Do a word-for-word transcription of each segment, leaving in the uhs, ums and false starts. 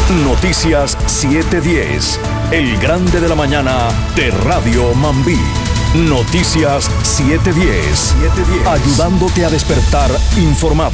Noticias siete diez, el grande de la mañana de Radio Mambí. Noticias siete diez, ayudándote a despertar informado.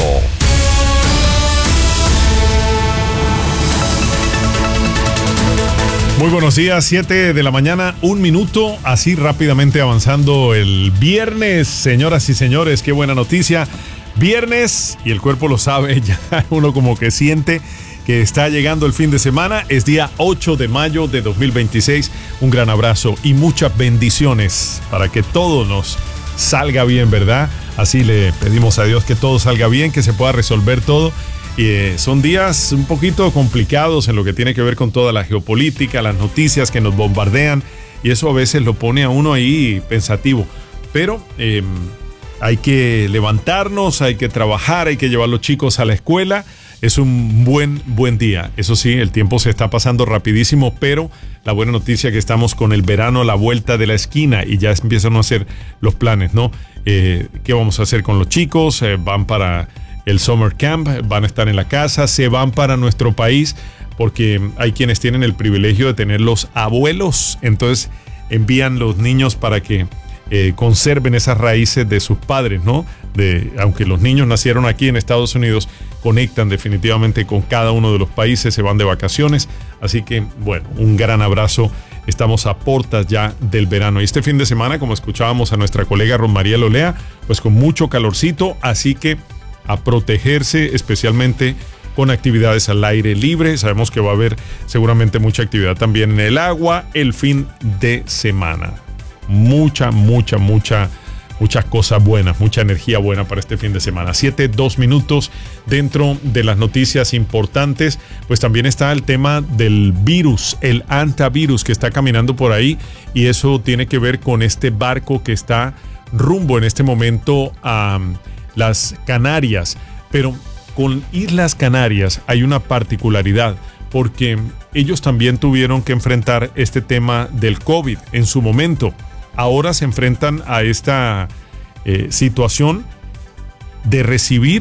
Muy buenos días, siete de la mañana, un minuto, así rápidamente avanzando el viernes, señoras y señores, qué buena noticia. Viernes, y el cuerpo lo sabe, ya uno como que siente que está llegando el fin de semana. Es día ocho de mayo de dos mil veintiséis. Un gran abrazo y muchas bendiciones para que todo nos salga bien, ¿verdad? Así le pedimos a Dios que todo salga bien, que se pueda resolver todo. Eh, son días un poquito complicados en lo que tiene que ver con toda la geopolítica, las noticias que nos bombardean, y eso a veces lo pone a uno ahí pensativo. Pero eh, hay que levantarnos, hay que trabajar, hay que llevar a los chicos a la escuela. Es un buen, buen día. Eso sí, el tiempo se está pasando rapidísimo, pero la buena noticia es que estamos con el verano a la vuelta de la esquina y ya empiezan a hacer los planes, ¿no? Eh, ¿Qué vamos a hacer con los chicos? Eh, van para el summer camp, van a estar en la casa, se van para nuestro país, porque hay quienes tienen el privilegio de tener los abuelos, entonces envían los niños para que eh, conserven esas raíces de sus padres, ¿no? De, aunque los niños nacieron aquí en Estados Unidos, conectan definitivamente con cada uno de los países, se van de vacaciones, así que bueno, un gran abrazo. Estamos a puertas ya del verano y este fin de semana, como escuchábamos a nuestra colega Rosmaría Lolea, pues con mucho calorcito, así que a protegerse, especialmente con actividades al aire libre. Sabemos que va a haber seguramente mucha actividad también en el agua el fin de semana. Mucha, mucha, mucha, muchas cosas buenas, mucha energía buena para este fin de semana. Siete, dos minutos. Dentro de las noticias importantes, pues también está el tema del virus, el antivirus que está caminando por ahí, y eso tiene que ver con este barco que está rumbo en este momento a las Canarias. Pero con Islas Canarias hay una particularidad, porque ellos también tuvieron que enfrentar este tema del COVID en su momento. Ahora se enfrentan a esta eh, situación de recibir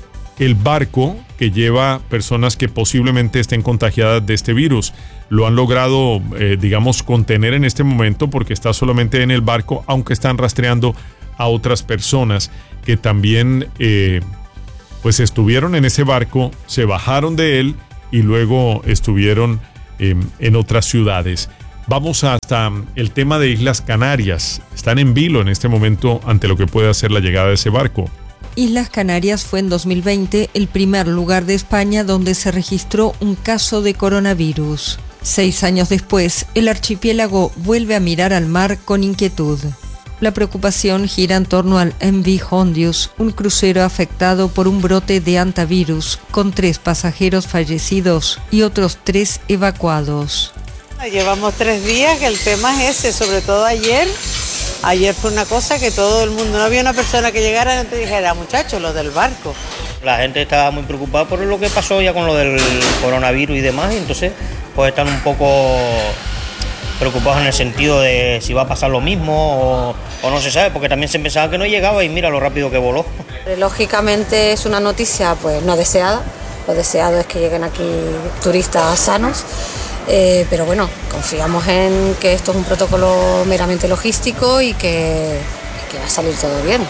el barco que lleva personas que posiblemente estén contagiadas de este virus. Lo han logrado, eh, digamos, contener en este momento porque está solamente en el barco, aunque están rastreando a otras personas que también eh, pues estuvieron en ese barco, se bajaron de él y luego estuvieron eh, en otras ciudades. Vamos hasta el tema de Islas Canarias. Están en vilo en este momento ante lo que puede hacer la llegada de ese barco. Islas Canarias fue en dos mil veinte el primer lugar de España donde se registró un caso de coronavirus. Seis años después, el archipiélago vuelve a mirar al mar con inquietud. La preocupación gira en torno al M V Hondius, un crucero afectado por un brote de antivirus, con tres pasajeros fallecidos y otros tres evacuados. Llevamos tres días que el tema es ese, sobre todo ayer. Ayer fue una cosa que todo el mundo, no había una persona que llegara y no te dijera, muchachos, lo del barco. La gente estaba muy preocupada por lo que pasó ya con lo del coronavirus y demás, y entonces pues están un poco preocupados en el sentido de si va a pasar lo mismo o, o no se sabe, porque también se pensaba que no llegaba y mira lo rápido que voló. Lógicamente es una noticia pues no deseada, lo deseado es que lleguen aquí turistas sanos, eh, pero bueno, confiamos en que esto es un protocolo meramente logístico y que, que va a salir todo bien.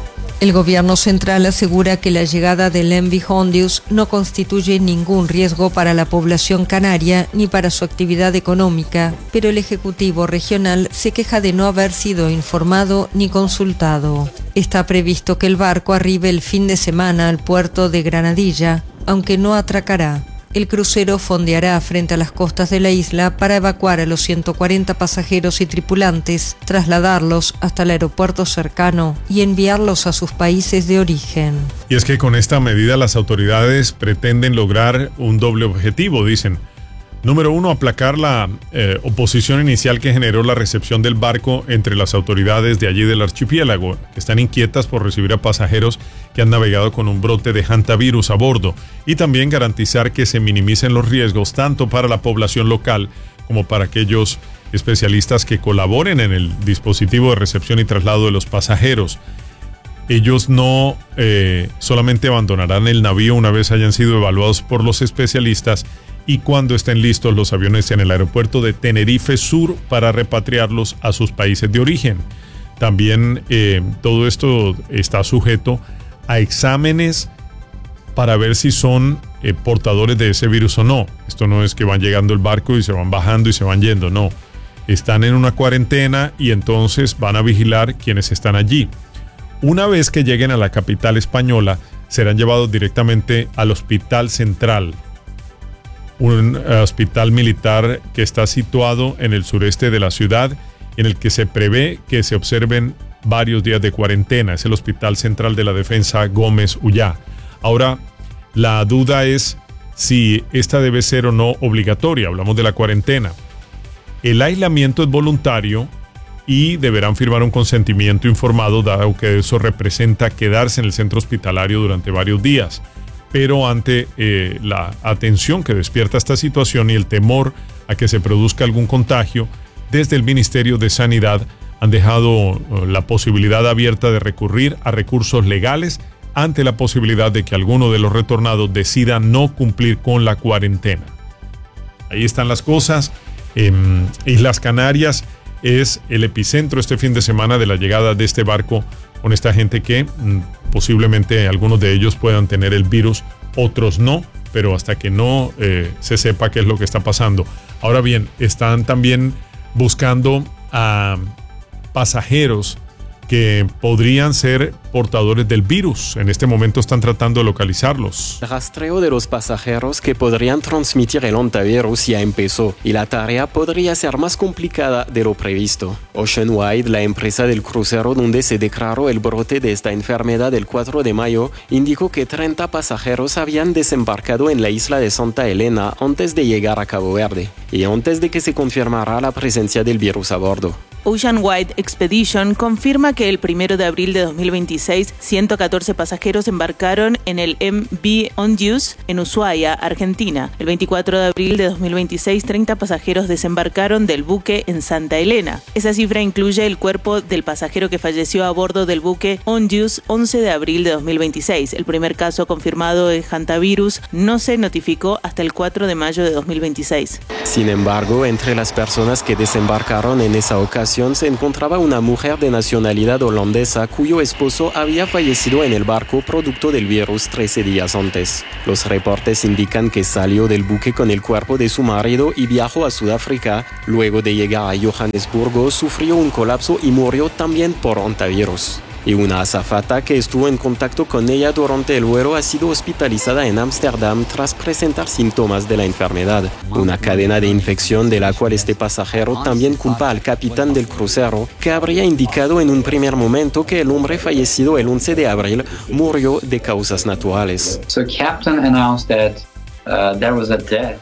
El gobierno central asegura que la llegada del M V Hondius no constituye ningún riesgo para la población canaria ni para su actividad económica, pero el Ejecutivo regional se queja de no haber sido informado ni consultado. Está previsto que el barco arribe el fin de semana al puerto de Granadilla, aunque no atracará. El crucero fondeará frente a las costas de la isla para evacuar a los ciento cuarenta pasajeros y tripulantes, trasladarlos hasta el aeropuerto cercano y enviarlos a sus países de origen. Y es que con esta medida las autoridades pretenden lograr un doble objetivo, dicen. Número uno, aplacar la eh, oposición inicial que generó la recepción del barco entre las autoridades de allí del archipiélago, que están inquietas por recibir a pasajeros que han navegado con un brote de hantavirus a bordo, y también garantizar que se minimicen los riesgos tanto para la población local como para aquellos especialistas que colaboren en el dispositivo de recepción y traslado de los pasajeros. ellos no eh, solamente abandonarán el navío una vez hayan sido evaluados por los especialistas y cuando estén listos los aviones en el aeropuerto de Tenerife Sur para repatriarlos a sus países de origen. También eh, todo esto está sujeto a exámenes para ver si son eh, portadores de ese virus o no. Esto no es que van llegando el barco y se van bajando y se van yendo, no. Están en una cuarentena y entonces van a vigilar quienes están allí. Una vez que lleguen a la capital española, serán llevados directamente al Hospital Central, un uh, hospital militar que está situado en el sureste de la ciudad, en el que se prevé que se observen varios días de cuarentena. Es el Hospital Central de la Defensa Gómez Ullá. Ahora, la duda es si esta debe ser o no obligatoria. Hablamos de la cuarentena. El aislamiento es voluntario y deberán firmar un consentimiento informado, dado que eso representa quedarse en el centro hospitalario durante varios días. Pero ante eh, la atención que despierta esta situación y el temor a que se produzca algún contagio, desde el Ministerio de Sanidad han dejado uh, la posibilidad abierta de recurrir a recursos legales ante la posibilidad de que alguno de los retornados decida no cumplir con la cuarentena. Ahí están las cosas. Eh, Islas Canarias es el epicentro este fin de semana de la llegada de este barco con esta gente que mm, posiblemente algunos de ellos puedan tener el virus, otros no, pero hasta que no eh, se sepa qué es lo que está pasando. Ahora bien, están también buscando a pasajeros que podrían ser portadores del virus. En este momento están tratando de localizarlos. El rastreo de los pasajeros que podrían transmitir el hantavirus ya empezó y la tarea podría ser más complicada de lo previsto. Oceanwide, la empresa del crucero donde se declaró el brote de esta enfermedad el cuatro de mayo, indicó que treinta pasajeros habían desembarcado en la isla de Santa Elena antes de llegar a Cabo Verde y antes de que se confirmara la presencia del virus a bordo. Oceanwide Expedition confirma que el primero de abril de dos mil veintiséis, ciento catorce pasajeros embarcaron en el M V Ondius en Ushuaia, Argentina. El veinticuatro de abril de dos mil veintiséis, treinta pasajeros desembarcaron del buque en Santa Elena. Esa cifra incluye el cuerpo del pasajero que falleció a bordo del buque Ondius once de abril de dos mil veintiséis. El primer caso confirmado de hantavirus no se notificó hasta el cuatro de mayo de dos mil veintiséis. Sin embargo, entre las personas que desembarcaron en esa ocasión se encontraba una mujer de nacionalidad holandesa cuyo esposo había fallecido en el barco producto del virus trece días antes. Los reportes indican que salió del buque con el cuerpo de su marido y viajó a Sudáfrica. Luego de llegar a Johannesburgo, sufrió un colapso y murió también por hantavirus. Y una azafata que estuvo en contacto con ella durante el vuelo ha sido hospitalizada en Ámsterdam tras presentar síntomas de la enfermedad. Una cadena de infección de la cual este pasajero también culpa al capitán del crucero, que habría indicado en un primer momento que el hombre fallecido el once de abril murió de causas naturales. So captain announced that uh, there was a death,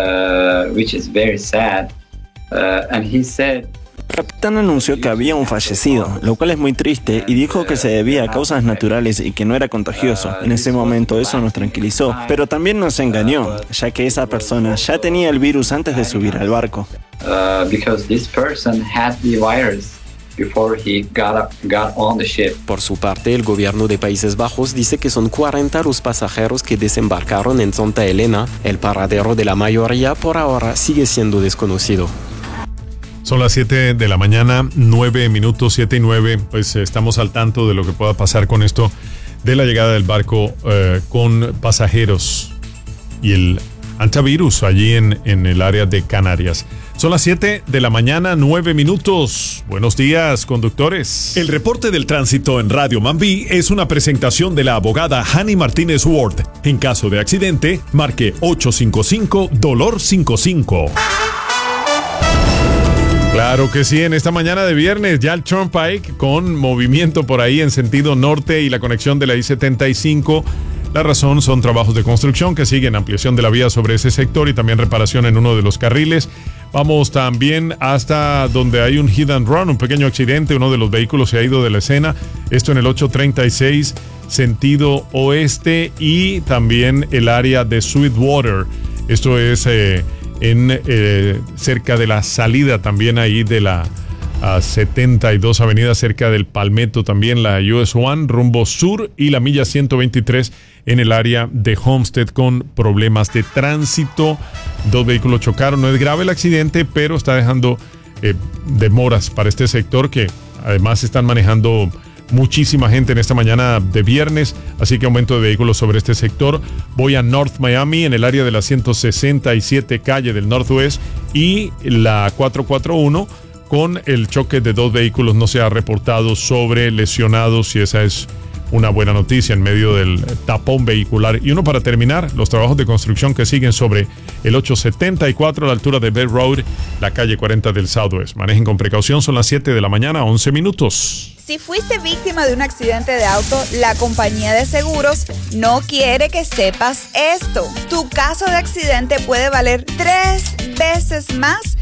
uh, which is very sad, uh, and he said. El capitán anunció que había un fallecido, lo cual es muy triste, y dijo que se debía a causas naturales y que no era contagioso. En ese momento eso nos tranquilizó, pero también nos engañó, ya que esa persona ya tenía el virus antes de subir al barco. Uh, because this person had the virus before he got up, got on the ship. Por su parte, el gobierno de Países Bajos dice que son cuarenta los pasajeros que desembarcaron en Santa Elena. El paradero de la mayoría por ahora sigue siendo desconocido. Son las siete de la mañana, nueve minutos, siete y nueve. Pues estamos al tanto de lo que pueda pasar con esto de la llegada del barco eh, con pasajeros y el hantavirus allí en, en el área de Canarias. Son las siete de la mañana, nueve minutos. Buenos días, conductores. El reporte del tránsito en Radio Mambí es una presentación de la abogada Hani Martínez Ward. En caso de accidente, marque ocho cinco cinco, dolor cincuenta y cinco. Claro que sí, en esta mañana de viernes ya el Turnpike con movimiento por ahí en sentido norte y la conexión de la I setenta y cinco. La razón son trabajos de construcción que siguen, ampliación de la vía sobre ese sector y también reparación en uno de los carriles. Vamos también hasta donde hay un hit and run, un pequeño accidente, uno de los vehículos se ha ido de la escena. Esto en el ocho treinta y seis sentido oeste y también el área de Sweetwater. Esto es... Eh, en eh, cerca de la salida también ahí de la a setenta y dos Avenida cerca del Palmetto, también la U S uno rumbo sur y la milla ciento veintitrés en el área de Homestead con problemas de tránsito. Dos vehículos chocaron, no es grave el accidente, pero está dejando eh, demoras para este sector que además están manejando muchísima gente en esta mañana de viernes, así que aumento de vehículos sobre este sector. Voy a North Miami en el área de la ciento sesenta y siete calle del Northwest y la cuatrocientos cuarenta y uno con el choque de dos vehículos. No se ha reportado sobre lesionados y esa es una buena noticia en medio del tapón vehicular. Y uno para terminar, los trabajos de construcción que siguen sobre el ochocientos setenta y cuatro a la altura de Bell Road, la calle cuarenta del Southwest. Manejen con precaución, son las siete de la mañana, once minutos. Si fuiste víctima de un accidente de auto, la compañía de seguros no quiere que sepas esto. Tu caso de accidente puede valer tres veces más